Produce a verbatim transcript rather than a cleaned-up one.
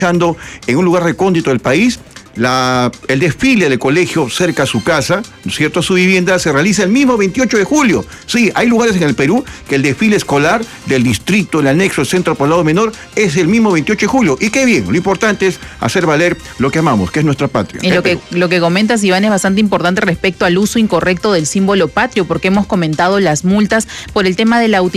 en un lugar recóndito del país, la, el desfile del colegio cerca a su casa, ¿no es cierto?, a su vivienda, se realiza el mismo veintiocho de julio. Sí, hay lugares en el Perú que el desfile escolar del distrito, el anexo, el centro poblado menor, es el mismo veintiocho de julio. Y qué bien, lo importante es hacer valer lo que amamos, que es nuestra patria. Y lo que, lo que comentas, Iván, es bastante importante respecto al uso incorrecto del símbolo patrio, porque hemos comentado las multas por el tema de la utilización